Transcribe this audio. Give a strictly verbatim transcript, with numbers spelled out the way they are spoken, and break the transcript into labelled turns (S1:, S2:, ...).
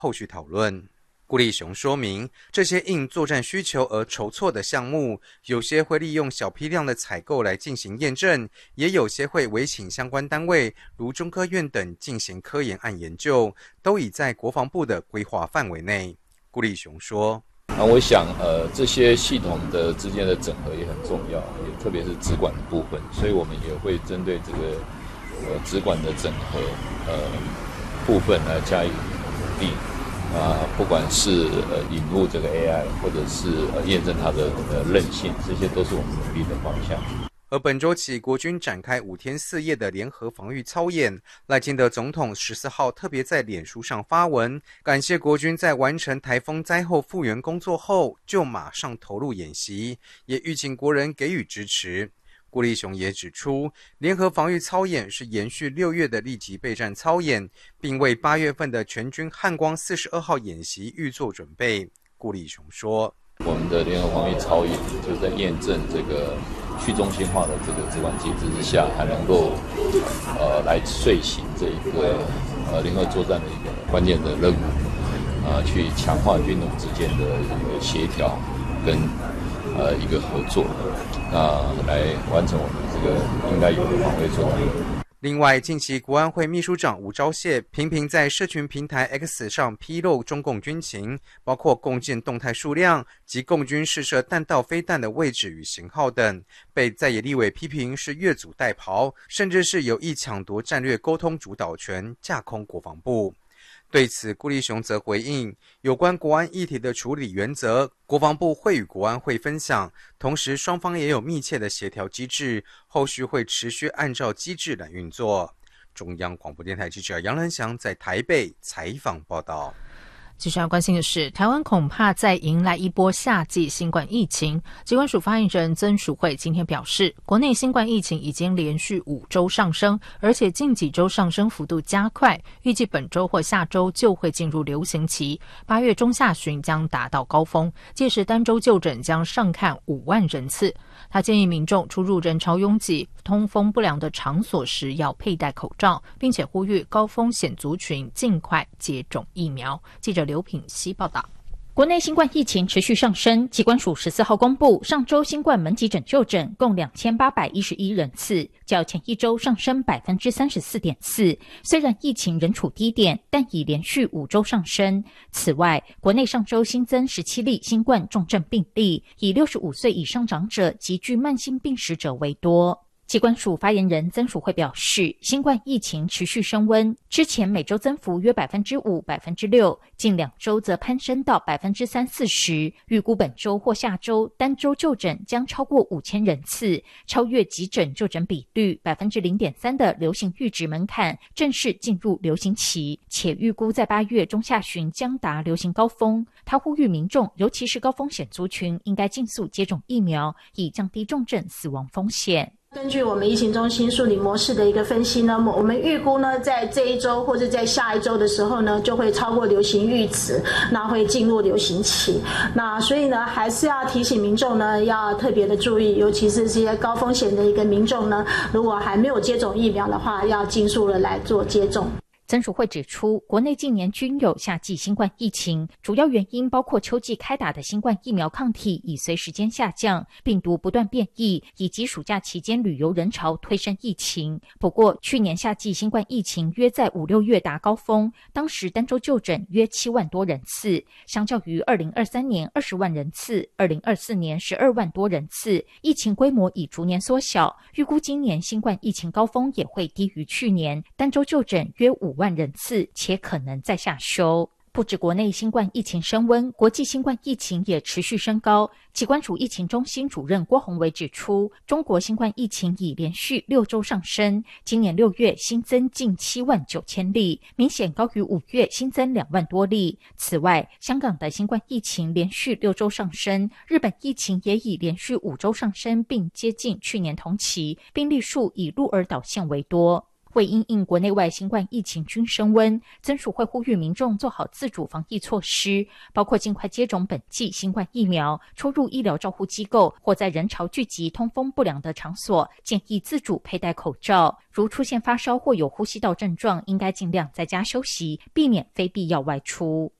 S1: 后续讨论。顾立雄说明，这些因作战需求而筹措的项目，有些会利用小批量的采购来进行验证，也有些会委请相关单位，如中科院等进行科研案研究，都已在国防部的规划范围内。顾立雄说，
S2: 那我想，呃，这些系统的之间的整合也很重要，也特别是资管的部分，所以我们也会针对这个呃资管的整合呃部分来加以努力。啊，不管是呃引入这个 A I， 或者是呃验证它的呃韧性，这些都是我们努力的方向。
S1: 而本周起，国军展开五天四夜的联合防御操演。赖清德总统十四号特别在脸书上发文，感谢国军在完成台风灾后复原工作后，就马上投入演习，也吁请国人给予支持。顾立雄也指出，联合防御操演是延续六月的立即备战操演，并为八月份的全军汉光四十二号演习预做准备。顾立雄说，
S2: 我们的联合防御操演就是在验证这个去中心化的这个资管机制之下，还能够呃来遂行这一个呃联合作战的一个关键的任务，啊、呃，去强化军种之间的一个协调跟呃一个合作，那、呃、来完成我们这个应该有的防卫作战。
S1: 另外，近期国安会秘书长吴钊燮频频在社群平台 X 上披露中共军情，包括共建动态数量及共军试射弹道飞弹的位置与型号等，被在野立委批评是越俎代庖，甚至是有意抢夺战略沟通主导权，架空国防部。对此，顾立雄则回应，有关国安议题的处理原则，国防部会与国安会分享，同时双方也有密切的协调机制，后续会持续按照机制来运作。中央广播电台记者杨仁祥在台北采访报道。
S3: 接下来关心的是，台湾恐怕再迎来一波夏季新冠疫情。疾管署发言人曾淑慧今天表示，国内新冠疫情已经连续五周上升，而且近几周上升幅度加快，预计本周或下周就会进入流行期，八月中下旬将达到高峰，届时单周就诊将上看五万人次。他建议民众出入人潮拥挤、通风不良的场所时要佩戴口罩，并且呼吁高风险族群尽快接种疫苗。记者刘品希报道。
S4: 国内新冠疫情持续上升，疾管署十四号公布，上周新冠门急诊就诊共两千八百一十一人次，较前一周上升百分之三十四点四。虽然疫情仍处低点，但已连续五周上升。此外，国内上周新增十七例新冠重症病例，以六十五岁以上长者及具慢性病史者为多。疾管署发言人曾淑慧表示，新冠疫情持续升温，之前每周增幅约百分之五、百分之六，近两周则攀升到百分之三四十。预估本周或下周单周就诊将超过五千人次，超越急诊就诊比率百分之零点三的流行阈值门槛，正式进入流行期，且预估在八月中下旬将达流行高峰。他呼吁民众，尤其是高风险族群，应该尽速接种疫苗，以降低重症死亡风险。
S5: 根据我们疫情中心数理模式的一个分析呢，我们预估呢，在这一周或者在下一周的时候呢，就会超过流行阈值，那会进入流行期。那所以呢，还是要提醒民众呢，要特别的注意，尤其是这些高风险的一个民众呢，如果还没有接种疫苗的话，要尽速的来做接种。
S4: 曾淑慧指出，国内近年均有夏季新冠疫情，主要原因包括秋季开打的新冠疫苗抗体已随时间下降，病毒不断变异，以及暑假期间旅游人潮推升疫情。不过，去年夏季新冠疫情约在五六月达高峰，当时单周就诊约七万多人次，相较于二零二三年二十万人次、二零二四年十二万多人次，疫情规模已逐年缩小。预估今年新冠疫情高峰也会低于去年，单周就诊约五万人次，且可能再下修。不止国内新冠疫情升温，国际新冠疫情也持续升高。疾管署疫情中心主任郭宏伟指出，中国新冠疫情已连续六周上升，今年六月新增近七万九千例，明显高于五月新增两万多例。此外，香港的新冠疫情连续六周上升，日本疫情也已连续五周上升，并接近去年同期，病例数以鹿儿岛县为多。 为因应国内外新冠疫情均升温，曾署会呼吁民众做好自主防疫措施，包括尽快接种本剂新冠疫苗，出入医疗照护机构或在人潮聚集、通风不良的场所，建议自主佩戴口罩。如出现发烧或有呼吸道症状，应该尽量在家休息，避免非必要外出。